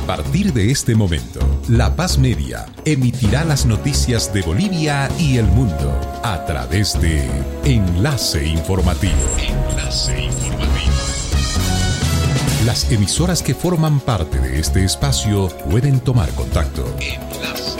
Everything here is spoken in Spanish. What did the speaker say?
partir de este momento, La Paz Media emitirá las noticias de Bolivia y el mundo a través de Enlace Informativo. Enlace Informativo. Las emisoras que forman parte de este espacio pueden tomar contacto. Enlace.